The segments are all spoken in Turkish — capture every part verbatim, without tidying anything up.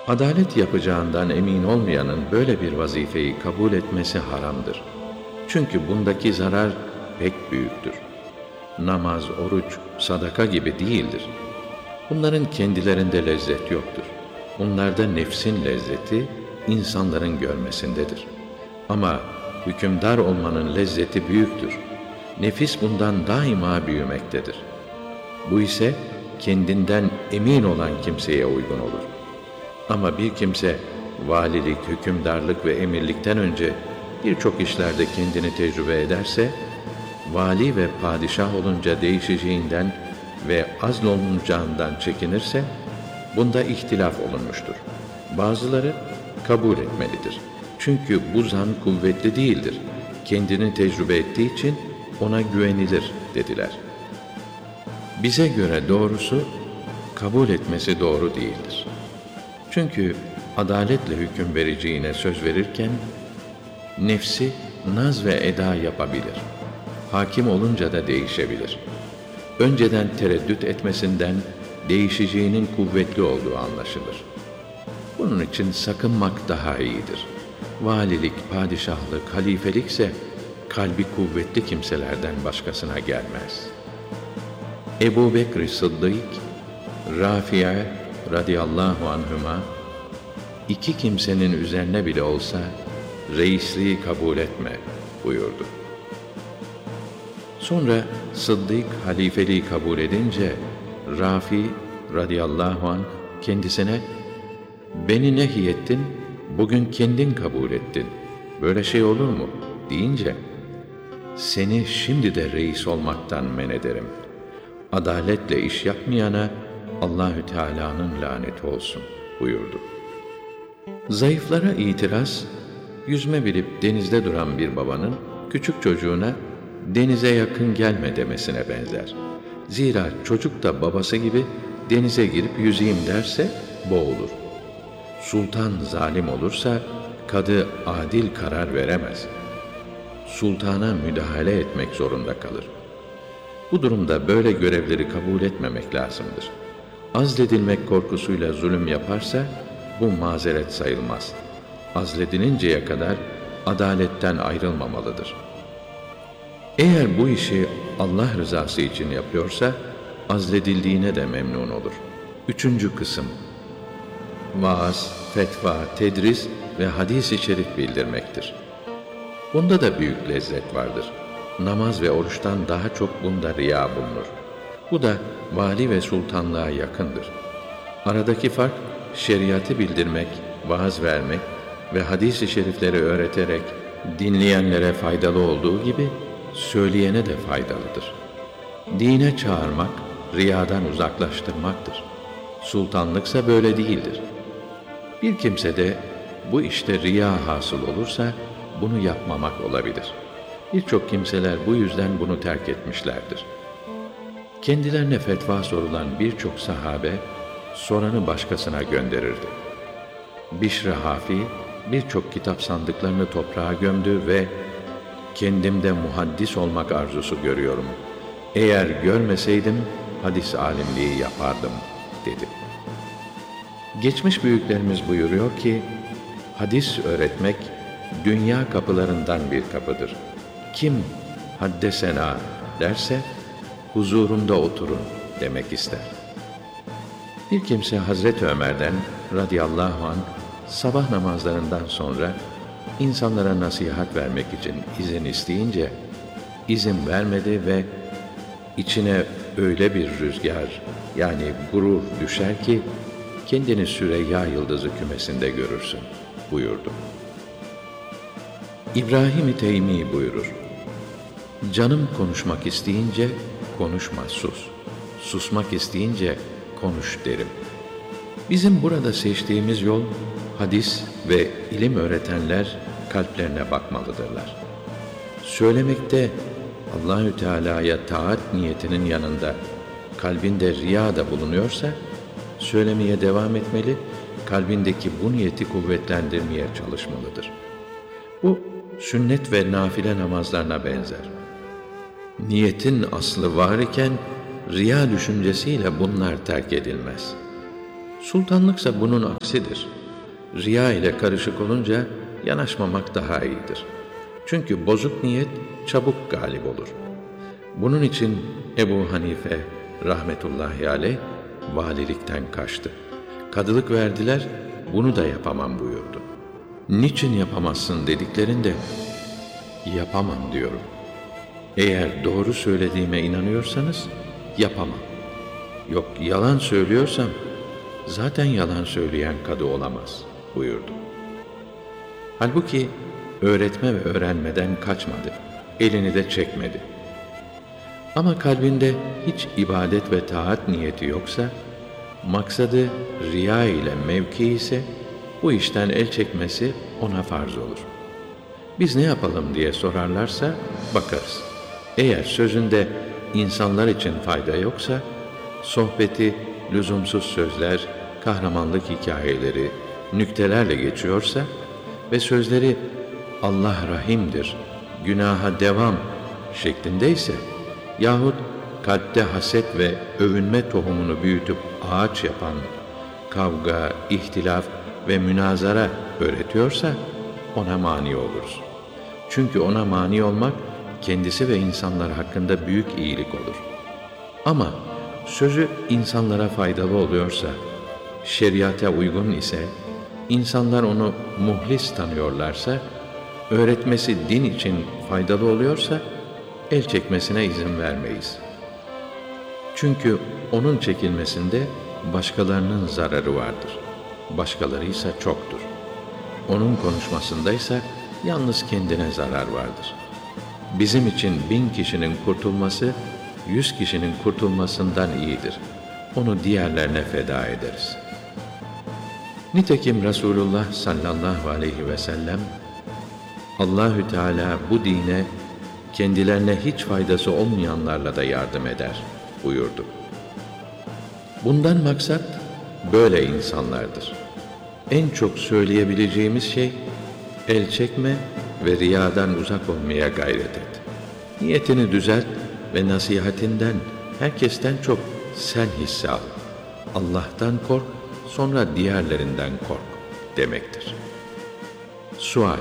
Adalet yapacağından emin olmayanın böyle bir vazifeyi kabul etmesi haramdır. Çünkü bundaki zarar pek büyüktür. Namaz, oruç, sadaka gibi değildir. Bunların kendilerinde lezzet yoktur. Bunlarda nefsin lezzeti insanların görmesindedir. Ama hükümdar olmanın lezzeti büyüktür. Nefis bundan daima büyümektedir. Bu ise kendinden emin olan kimseye uygun olur. Ama bir kimse valilik, hükümdarlık ve emirlikten önce birçok işlerde kendini tecrübe ederse, vali ve padişah olunca değişeceğinden ve azlolunacağından çekinirse, bunda ihtilaf olunmuştur. Bazıları kabul etmelidir. Çünkü bu zan kuvvetli değildir. Kendini tecrübe ettiği için ona güvenilir dediler. Bize göre doğrusu, kabul etmesi doğru değildir. Çünkü adaletle hüküm vereceğine söz verirken, nefsi naz ve eda yapabilir. Hakim olunca da değişebilir. Önceden tereddüt etmesinden değişeceğinin kuvvetli olduğu anlaşılır. Bunun için sakınmak daha iyidir. Valilik, padişahlık, halifelikse kalbi kuvvetli kimselerden başkasına gelmez. Ebu Bekr Sıddık, Rafi'e radıyallahu anhüma, iki kimsenin üzerine bile olsa reisliği kabul etme buyurdu. Sonra Sıddık halifeliği kabul edince Rafi radıyallahu anh kendisine "Beni nehyettin, bugün kendin kabul ettin. Böyle şey olur mu?" deyince "Seni şimdi de reis olmaktan men ederim. Adaletle iş yapmayana Allahü Teala'nın laneti olsun." buyurdu. Zayıflara itiraz, yüzme bilip denizde duran bir babanın küçük çocuğuna denize yakın gelme demesine benzer. Zira çocuk da babası gibi denize girip yüzeyim derse boğulur. Sultan zalim olursa kadı adil karar veremez. Sultana müdahale etmek zorunda kalır. Bu durumda böyle görevleri kabul etmemek lazımdır. Azledilmek korkusuyla zulüm yaparsa bu mazeret sayılmaz. Azledilinceye kadar adaletten ayrılmamalıdır. Eğer bu işi Allah rızası için yapıyorsa azledildiğine de memnun olur. Üçüncü kısım: vaaz, fetva, tedris ve hadis-i şerif bildirmektir. Bunda da büyük lezzet vardır. Namaz ve oruçtan daha çok bunda riya bulunur. Bu da vali ve sultanlığa yakındır. Aradaki fark, şeriatı bildirmek, vaaz vermek ve hadis-i şerifleri öğreterek dinleyenlere faydalı olduğu gibi söyleyene de faydalıdır. Dine çağırmak, riyadan uzaklaştırmaktır. Sultanlıksa böyle değildir. Bir kimse de bu işte riya hasıl olursa bunu yapmamak olabilir. Birçok kimseler bu yüzden bunu terk etmişlerdir. Kendilerine fetva sorulan birçok sahabe soranı başkasına gönderirdi. Bişr-i Hafi birçok kitap sandıklarını toprağa gömdü ve "Kendimde muhaddis olmak arzusu görüyorum. Eğer görmeseydim hadis alimliği yapardım" dedi. Geçmiş büyüklerimiz buyuruyor ki, hadis öğretmek dünya kapılarından bir kapıdır. Kim haddesena derse huzurumda oturun demek ister. Bir kimse Hazreti Ömer'den radıyallahu anh sabah namazlarından sonra insanlara nasihat vermek için izin isteyince izin vermedi ve içine öyle bir rüzgar yani gurur düşer ki kendini Süreyya yıldızı kümesinde görürsün buyurdu. İbrahim-i Teymi buyurur: "Canım konuşmak isteyince konuşma, sus. Susmak isteyince konuş derim." Bizim burada seçtiğimiz yol, hadis ve ilim öğretenler kalplerine bakmalıdırlar. Söylemekte Allahü Teala'ya taat niyetinin yanında kalbinde riya da bulunuyorsa, söylemeye devam etmeli, kalbindeki bu niyeti kuvvetlendirmeye çalışmalıdır. Bu, sünnet ve nafile namazlarına benzer. Niyetin aslı var iken, riya düşüncesiyle bunlar terk edilmez. Sultanlıksa bunun aksidir. riya ile karışık olunca yanaşmamak daha iyidir. Çünkü bozuk niyet çabuk galip olur. Bunun için Ebu Hanife rahmetullahi aleyh valilikten kaçtı. Kadılık verdiler, bunu da yapamam buyurdu. Niçin yapamazsın dediklerinde, yapamam diyorum. Eğer doğru söylediğime inanıyorsanız, yapamam. Yok yalan söylüyorsam, zaten yalan söyleyen kadı olamaz buyurdu. Halbuki öğretme ve öğrenmeden kaçmadı, elini de çekmedi. Ama kalbinde hiç ibadet ve taat niyeti yoksa, maksadı riya ile mevki ise, bu işten el çekmesi ona farz olur. Biz ne yapalım diye sorarlarsa bakarız. Eğer sözünde insanlar için fayda yoksa, sohbeti lüzumsuz sözler, kahramanlık hikayeleri, nüktelerle geçiyorsa ve sözleri Allah rahimdir, günaha devam şeklindeyse yahut kalpte haset ve övünme tohumunu büyütüp ağaç yapan kavga, ihtilaf ve münazara öğretiyorsa ona mani oluruz. Çünkü ona mani olmak kendisi ve insanlar hakkında büyük iyilik olur. Ama sözü insanlara faydalı oluyorsa, şeriata uygun ise, insanlar onu muhlis tanıyorlarsa, öğretmesi din için faydalı oluyorsa, el çekmesine izin vermeyiz. Çünkü onun çekilmesinde başkalarının zararı vardır. Başkalarıysa çoktur. Onun konuşmasındaysa yalnız kendine zarar vardır. Bizim için bin kişinin kurtulması, yüz kişinin kurtulmasından iyidir. Onu diğerlerine feda ederiz. Nitekim Resulullah sallallahu aleyhi ve sellem, Allahü Teala bu dine kendilerine hiç faydası olmayanlarla da yardım eder buyurdu. Bundan maksat böyle insanlardır. En çok söyleyebileceğimiz şey, el çekme ve riyadan uzak olmaya gayret et. Niyetini düzelt ve nasihatinden herkesten çok sen hisse al. Allah'tan kork, sonra diğerlerinden kork demektir. Sual: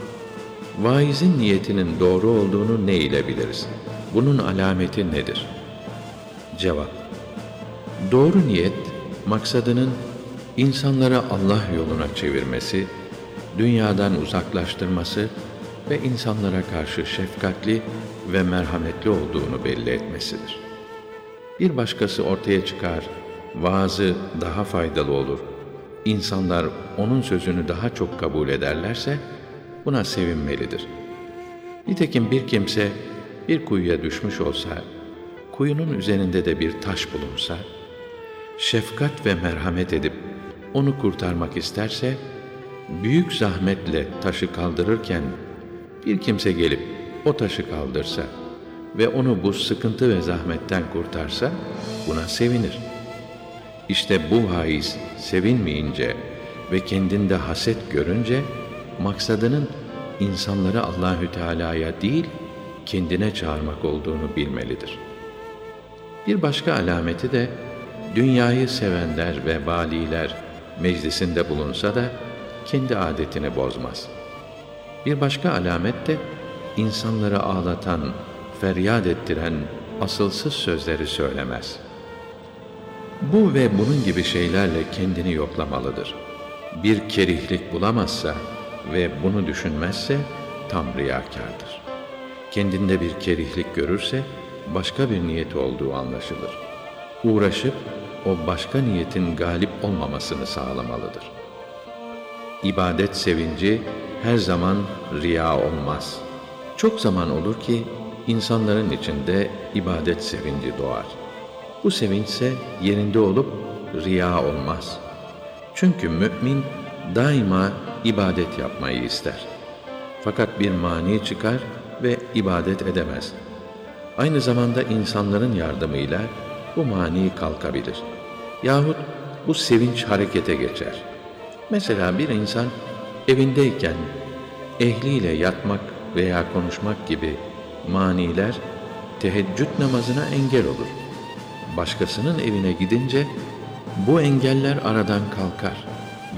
vaizin niyetinin doğru olduğunu ne ile biliriz? Bunun alameti nedir? Cevap: doğru niyet, maksadının insanları Allah yoluna çevirmesi, dünyadan uzaklaştırması ve insanlara karşı şefkatli ve merhametli olduğunu belli etmesidir. Bir başkası ortaya çıkar, vaazı daha faydalı olur, insanlar onun sözünü daha çok kabul ederlerse, buna sevinmelidir. Nitekim bir kimse bir kuyuya düşmüş olsa, kuyunun üzerinde de bir taş bulunsa, şefkat ve merhamet edip onu kurtarmak isterse, büyük zahmetle taşı kaldırırken bir kimse gelip o taşı kaldırsa ve onu bu sıkıntı ve zahmetten kurtarsa, buna sevinir. İşte bu vaiz sevinmeyince ve kendinde haset görünce, maksadının insanları Allahü Teala'ya değil, kendine çağırmak olduğunu bilmelidir. Bir başka alameti de, dünyayı sevenler ve valiler meclisinde bulunsa da kendi adetini bozmaz. Bir başka alamet de, insanları ağlatan, feryat ettiren asılsız sözleri söylemez. Bu ve bunun gibi şeylerle kendini yoklamalıdır. Bir kerihlik bulamazsa ve bunu düşünmezse tam riyakardır. Kendinde bir kerihlik görürse başka bir niyeti olduğu anlaşılır. Uğraşıp o başka niyetin galip olmamasını sağlamalıdır. İbadet sevinci her zaman riya olmaz. Çok zaman olur ki insanların içinde ibadet sevinci doğar. Bu sevinçse yerinde olup riya olmaz. Çünkü mümin daima ibadet yapmayı ister. Fakat bir mani çıkar ve ibadet edemez. Aynı zamanda insanların yardımıyla bu mani kalkabilir. Yahut bu sevinç harekete geçer. Mesela bir insan evindeyken ehliyle yatmak veya konuşmak gibi maniler teheccüd namazına engel olur. Başkasının evine gidince bu engeller aradan kalkar.